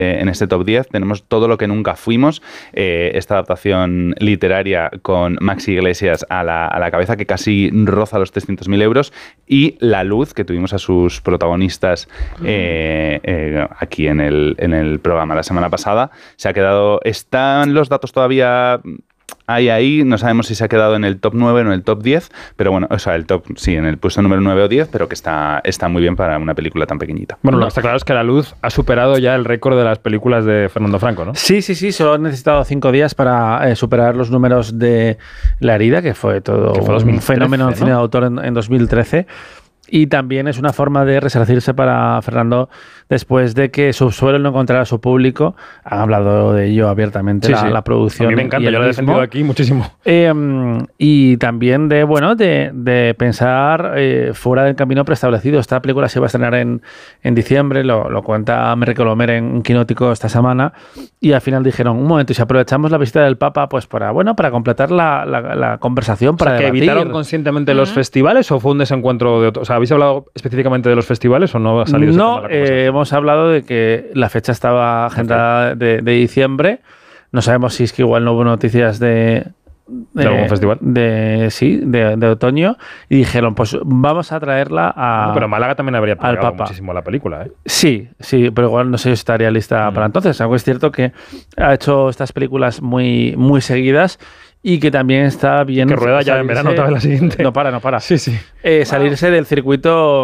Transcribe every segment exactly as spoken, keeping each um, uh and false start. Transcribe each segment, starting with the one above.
en este top diez tenemos Todo lo que nunca fuimos, eh, esta adaptación literaria con Maxi Iglesias a la, a la cabeza que casi roza los trescientos mil euros, y La Luz, que tuvimos a sus protagonistas eh, eh, aquí en el, en el programa la semana pasada. Se ha quedado, están los datos todavía ahí, ahí, no sabemos si se ha quedado en el top nueve o en el top diez, pero bueno, o sea, el top, sí, en el puesto número nueve o diez, pero que está, está muy bien para una película tan pequeñita. Bueno, lo que está claro es que La Luz ha superado ya el récord de las películas de Fernando Franco, ¿no? Sí, sí, sí, solo han necesitado cinco días para eh, superar los números de La Herida, que fue todo que fue un fenómeno en ¿no? cine de autor en, en dos mil trece. Y también es una forma de resarcirse para Fernando después de que Subsuelo no encontrara a su público. Han hablado de ello abiertamente, sí, la, sí. la producción. A mí me encanta, yo lo he defendido aquí muchísimo. Eh, y también de, bueno, de, de pensar eh, fuera del camino preestablecido. Esta película se va a estrenar en, en diciembre, lo, lo cuenta Merry Colomer en Quinótico esta semana, y al final dijeron, un momento, y si aprovechamos la visita del Papa, pues para, bueno, para completar la, la, la conversación, para o sea, ¿que debatir. evitaron conscientemente los festivales o fue un desencuentro de otros? O sea, ¿habéis hablado específicamente de los festivales o no ha salido No, ese tema de la eh, hemos hablado de que la fecha estaba agendada de, de diciembre. No sabemos si es que igual no hubo noticias de... ¿De, ¿De algún festival? De, sí, de, de otoño. Y dijeron, pues vamos a traerla a... No, pero Málaga también habría al pegado Papa. muchísimo la película, ¿eh? Sí, sí, pero igual no sé si estaría lista mm. para entonces. Algo es cierto que ha hecho estas películas muy, muy seguidas y que también está bien... Que rueda ya en verano otra vez la siguiente. No para, no para. Sí, sí. Eh, salirse wow. del circuito...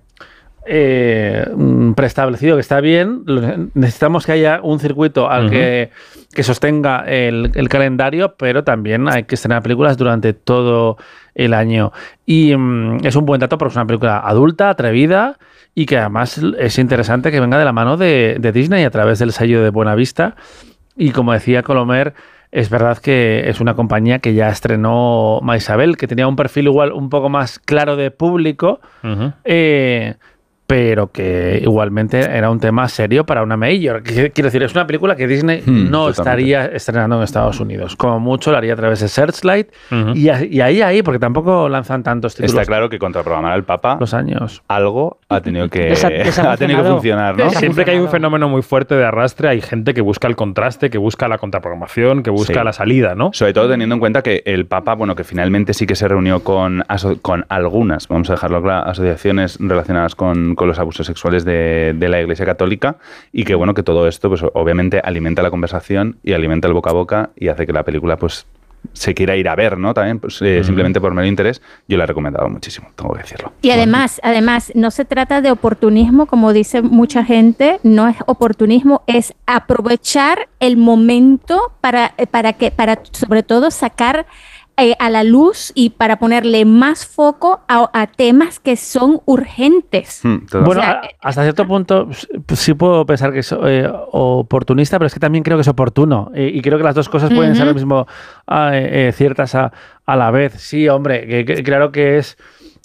Eh, preestablecido, que está bien. Necesitamos que haya un circuito al uh-huh. que, que sostenga el, el calendario, pero también hay que estrenar películas durante todo el año. Y um, es un buen dato porque es una película adulta, atrevida, y que además es interesante que venga de la mano de, de Disney a través del sello de Buenavista. Y como decía Colomer, es verdad que es una compañía que ya estrenó Maisabel, que tenía un perfil igual un poco más claro de público, uh-huh. eh, pero que igualmente era un tema serio para una major. Quiero decir, es una película que Disney hmm, no totalmente. estaría estrenando en Estados Unidos. Como mucho lo haría a través de Searchlight. Uh-huh. y, y ahí, ahí, porque tampoco lanzan tantos títulos. Está claro que contra programar al Papa los años. algo ha tenido que, ha tenido que funcionar, ¿no? Siempre que hay un fenómeno muy fuerte de arrastre, hay gente que busca el contraste, que busca la contraprogramación, que busca sí. la salida, ¿no? Sobre todo teniendo en cuenta que el Papa, bueno, que finalmente sí que se reunió con, aso- con algunas, vamos a dejarlo claro, asociaciones relacionadas con con los abusos sexuales de, de la Iglesia Católica, y que bueno, que todo esto pues obviamente alimenta la conversación y alimenta el boca a boca y hace que la película pues se quiera ir a ver, ¿no? También pues, eh, uh-huh. simplemente por mero interés. Yo la he recomendado muchísimo, tengo que decirlo. Y además, además, no se trata de oportunismo, como dice mucha gente, no es oportunismo, es aprovechar el momento para, para que, para sobre todo sacar Eh, a la luz y para ponerle más foco a, a temas que son urgentes. Hmm, bueno, o sea, a, hasta cierto punto pues, sí puedo pensar que es eh, oportunista, pero es que también creo que es oportuno. Eh, y creo que las dos cosas pueden uh-huh. ser lo mismo eh, eh, ciertas a, a la vez. Sí, hombre, que, que, claro que es...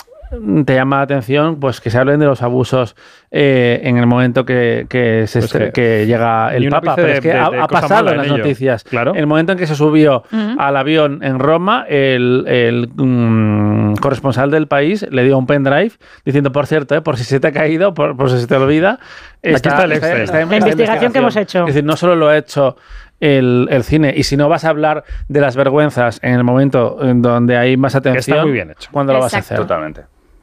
te llama la atención pues que se hablen de los abusos eh, en el momento que, que, se pues que, que llega el Papa, pero de, es que de, ha, de ha pasado en las en noticias. Claro. En el momento en que se subió uh-huh. al avión en Roma, el, el um, corresponsal del país le dio un pendrive diciendo, por cierto, eh, por si se te ha caído, por, por si se te olvida, está, está, el está, está, está la investigación, investigación que hemos hecho. Es decir, no solo lo ha hecho El, el cine, y si no vas a hablar de las vergüenzas en el momento en donde hay más atención, está muy bien hecho. ¿Cuándo lo Exacto. vas a hacer? Totalmente.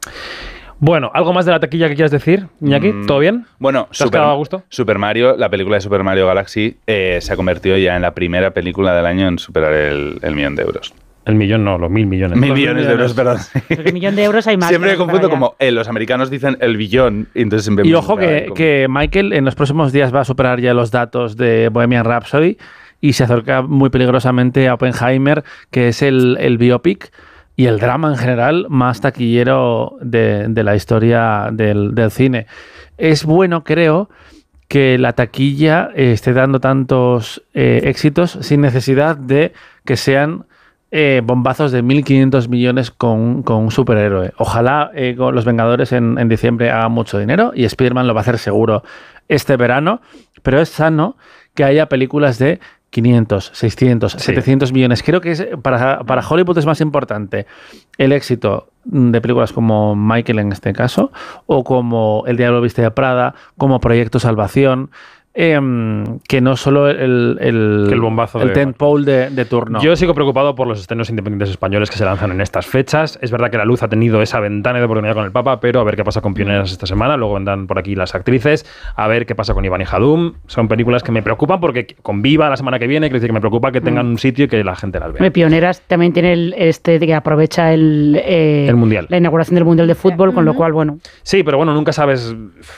Bueno, ¿algo más de la taquilla que quieras decir, Iñaki? Mm, ¿Todo bien? Bueno, ¿te has quedado a gusto? Super Mario, la película de Super Mario Galaxy, eh, se ha convertido ya en la primera película del año en superar el, el millón de euros. El millón no, los mil millones. Mil millones, millones de euros, perdón. El millón de euros hay más. Siempre me confundo como eh, los americanos dicen el billón. Y, entonces siempre y ojo que, como... que Michael en los próximos días va a superar ya los datos de Bohemian Rhapsody y se acerca muy peligrosamente a Oppenheimer, que es el, el biopic y el drama en general más taquillero de, de la historia del, del cine. Es bueno, creo, que la taquilla eh, esté dando tantos eh, éxitos sin necesidad de que sean eh, bombazos de mil quinientos millones con, con un superhéroe. Ojalá eh, con Los Vengadores en, en diciembre hagan mucho dinero, y Spider-Man lo va a hacer seguro este verano, pero es sano que haya películas de quinientos, seiscientos, sí. setecientos millones. Creo que es, para, para Hollywood es más importante el éxito de películas como Michael en este caso, o como El Diablo Viste de Prada, como Proyecto Salvación, eh, que no solo el, el, el bombazo el de... tentpole de, de turno. Yo sigo preocupado por los estrenos independientes españoles que se lanzan en estas fechas. Es verdad que La Luz ha tenido esa ventana de oportunidad con el Papa, pero a ver qué pasa con Pioneras esta semana. Luego vendrán por aquí las actrices. A ver qué pasa con Iván y Jadum. Son películas que me preocupan porque con Viva la semana que viene, quiere decir que me preocupa que tengan un sitio y que la gente las vea. Me Pioneras también tiene el, este que aprovecha el, eh, el Mundial. La inauguración del Mundial de Fútbol, con lo cual, bueno. Sí, pero bueno, nunca sabes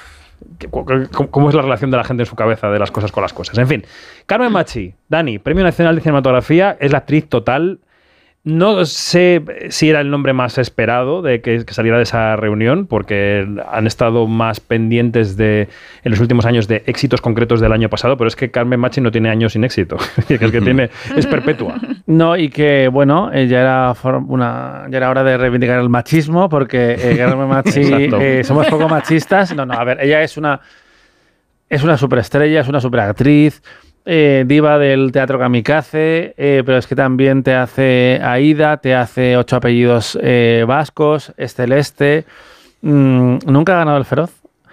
cómo es la relación de la gente en su cabeza de las cosas con las cosas. En fin, Carmen Machi, Dani, Premio Nacional de Cinematografía, es la actriz total. No sé si era el nombre más esperado de que, que saliera de esa reunión, porque han estado más pendientes de, en los últimos años de éxitos concretos del año pasado, pero es que Carmen Machi no tiene años sin éxito, que el que tiene es perpetua. No, y que, bueno, eh, ya, era una, ya era hora de reivindicar el machismo, porque eh, Carmen Machi, eh, somos poco machistas. No, no, a ver, ella es una, es una superestrella, es una superactriz. Eh, diva del teatro kamikaze, eh, pero es que también te hace Aida, te hace ocho apellidos eh, vascos, es celeste. Mm, nunca ha ganado el Feroz.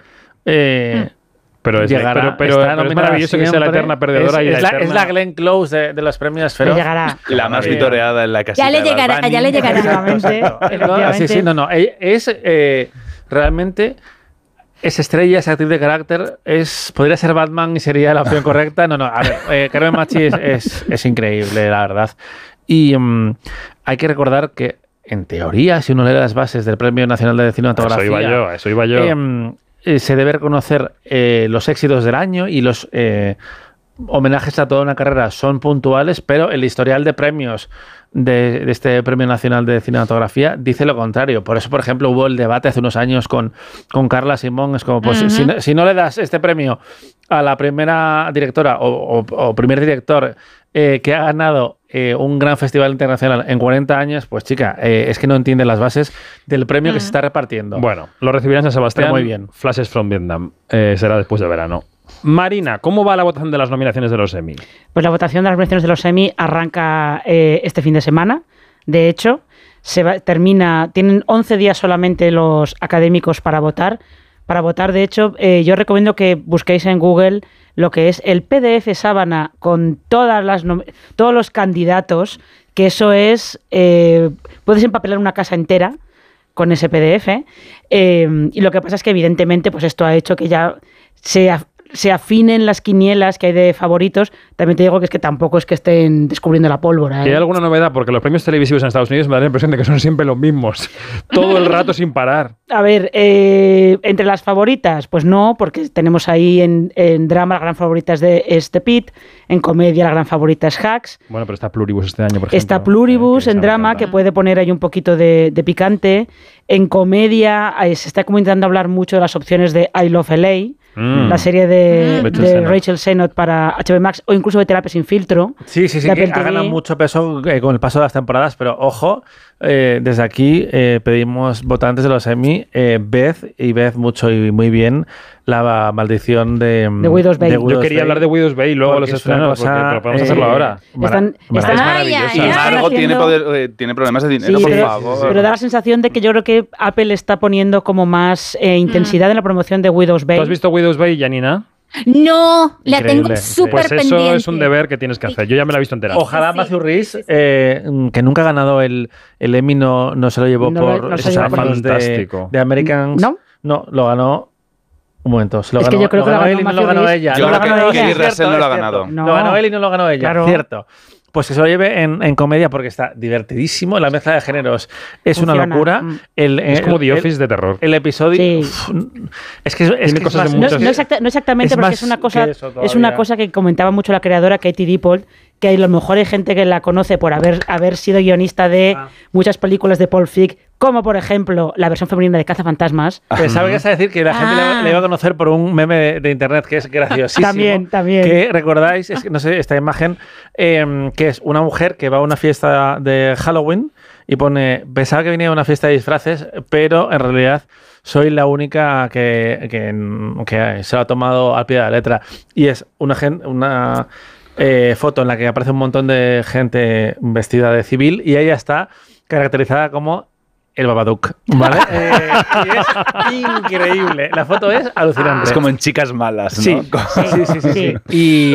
Eh, pero es, llegará, pero, pero, pero es maravilloso siempre. Que sea la eterna perdedora. Es, y es, la, la, eterna... es la Glenn Close de, de los premios Feroz. Le llegará. La más vitoreada en la casita. Ya le llegará, ya le llegará. Efectivamente. No, sí, sí, no, no. Es eh, realmente... Es estrella, es actriz de carácter, es podría ser Batman y sería la opción correcta. No, no, a ver, eh, Carmen Machi es, es, es increíble, la verdad. Y um, hay que recordar que, en teoría, si uno lee las bases del Premio Nacional de Cinematografía... Eso iba yo, eso iba yo. Eh, eh, se debe reconocer eh, los éxitos del año y los eh, homenajes a toda una carrera son puntuales, pero el historial de premios de, de este Premio Nacional de Cinematografía dice lo contrario. Por eso, por ejemplo, hubo el debate hace unos años con, con Carla Simón. Es como, pues, uh-huh. si, no, si no le das este premio a la primera directora o, o, o primer director eh, que ha ganado eh, un gran festival internacional en cuarenta años, pues chica, eh, es que no entiende las bases del premio uh-huh. que se está repartiendo. Bueno, lo recibirán en San Sebastián. Pero muy bien. Flashes from Vietnam. Eh, será después de verano. Marina, ¿cómo va la votación de las nominaciones de los Emmy? Pues la votación de las nominaciones de los Emmy arranca eh, este fin de semana. De hecho, se va, termina, tienen once días solamente los académicos para votar. Para votar, de hecho, eh, yo recomiendo que busquéis en Google lo que es el P D F sábana con todas las todos los candidatos, que eso es, eh, puedes empapelar una casa entera con ese P D F. Eh, y lo que pasa es que, evidentemente, pues esto ha hecho que ya sea... se afinen las quinielas que hay de favoritos. También te digo que es que tampoco es que estén descubriendo la pólvora, ¿eh? ¿Hay alguna novedad? Porque los premios televisivos en Estados Unidos me da la impresión de que son siempre los mismos. Todo el rato sin parar. A ver, eh, entre las favoritas, pues no, porque tenemos ahí en, en drama la gran favorita es de es The Pitt, en comedia la gran favorita es Hacks. Bueno, pero está Pluribus este año, por ejemplo. Está Pluribus eh, en drama, que puede poner ahí un poquito de, de picante. En comedia eh, se está como intentando hablar mucho de las opciones de I Love L A, Mm. la serie de, mm. de Rachel Sennott para H B O Max, o incluso de Terapia sin filtro. Sí, sí, sí, que ha ganado mucho peso eh, con el paso de las temporadas, pero ojo, eh, desde aquí eh, pedimos votantes de los Emmy, eh, Beth, y Beth mucho y muy bien, la maldición de, de Widow's Bay. De Widow's Yo quería Bay, hablar de Widow's Bay y luego los estrenos, porque, pero podemos eh, hacerlo ahora. Están, Mara, están, es maravillosa. Sin embargo, tiene, poder, eh, tiene problemas de dinero, sí, por pero, favor. Pero da la sensación de que yo creo que Apple está poniendo como más eh, intensidad mm. en la promoción de Widow's Bay. ¿Tú has visto Widow's Bay, Janina? No, la tengo súper pues pendiente. Eso es un deber que tienes que hacer. Yo ya me la he visto entera. Ojalá sí, Matthew Rhys, sí, sí. Eh, que nunca ha ganado el, el Emmy, no, no se lo llevó no, por no esos años de, de Americans. ¿No? No, lo ganó... Un momento, se lo es ganó, que yo creo lo que ganó lo él y no lo ganó ella. Yo no creo lo que Kelly Russell no lo ha ganado. No. Lo ganó él y no lo ganó ella, claro. Cierto. Pues que se lo lleve en, en comedia porque está divertidísimo. La mezcla de géneros es Funciona. una locura. El, el, es como The Office el, de terror. El episodio... Sí. Uf, es que es, es, que cosas es más, de muchos, no, no, exacta, no exactamente, es porque es una cosa es una cosa que comentaba mucho la creadora Katie Dippold, que a lo mejor hay gente que la conoce por haber, haber sido guionista de ah. muchas películas de Paul Feig, como por ejemplo la versión femenina de Cazafantasmas. Pensaba que ibas a decir que la gente ah. le iba a conocer por un meme de, de internet que es graciosísimo. También, también. Que recordáis, es que, no sé, esta imagen, eh, que es una mujer que va a una fiesta de Halloween y pone, pensaba que venía a una fiesta de disfraces, pero en realidad soy la única que, que, que se lo ha tomado al pie de la letra. Y es una, una eh, foto en la que aparece un montón de gente vestida de civil y ella está caracterizada como el Babadook, ¿vale? eh, y es increíble. La foto es alucinante. Es como en Chicas Malas, ¿no? Sí, sí, sí, sí, sí. Y